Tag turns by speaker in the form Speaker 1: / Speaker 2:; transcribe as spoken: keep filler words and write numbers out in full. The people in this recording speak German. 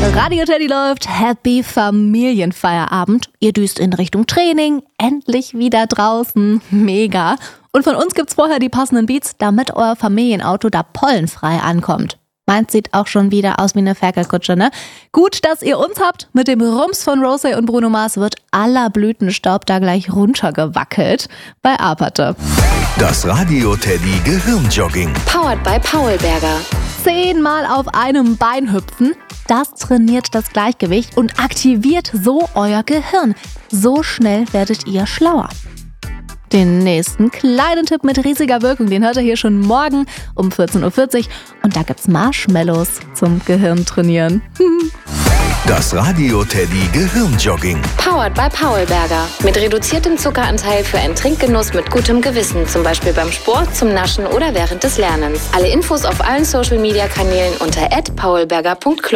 Speaker 1: Radio Teddy läuft, Happy Familienfeierabend. Ihr düst in Richtung Training, endlich wieder draußen, mega. Und von uns gibt's vorher die passenden Beats, damit euer Familienauto da pollenfrei ankommt. Meins sieht auch schon wieder aus wie eine Ferkelkutsche, ne? Gut, dass ihr uns habt. Mit dem Rums von Rosé und Bruno Mars wird aller Blütenstaub da gleich runtergewackelt. Bei Aperte.
Speaker 2: Das Radio Teddy Gehirnjogging.
Speaker 3: Powered by Paulberger.
Speaker 1: Zehnmal auf einem Bein hüpfen. Das trainiert das Gleichgewicht und aktiviert so euer Gehirn. So schnell werdet ihr schlauer. Den nächsten kleinen Tipp mit riesiger Wirkung, den hört ihr hier schon morgen um vierzehn Uhr vierzig. Und da gibt's Marshmallows zum Gehirntrainieren.
Speaker 2: Das Radio Teddy Gehirnjogging.
Speaker 3: Powered by Paulberger. Mit reduziertem Zuckeranteil für einen Trinkgenuss mit gutem Gewissen. Zum Beispiel beim Sport, zum Naschen oder während des Lernens. Alle Infos auf allen Social Media Kanälen unter at paulberger punkt club.